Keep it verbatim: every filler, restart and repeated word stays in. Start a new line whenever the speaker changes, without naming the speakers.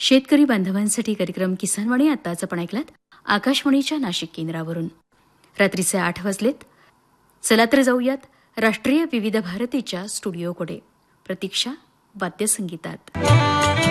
शेतकरी बांधवांसाठी कार्यक्रम किसानवाणी आत्ताच आपण ऐकलात आकाशवाणीच्या नाशिक केंद्रावरून. रात्रीचे आठ वाजलेत. चला तर जाऊयात राष्ट्रीय विविध भारतीच्या स्टुडिओकडे. प्रतीक्षा वाद्यसंगीतात.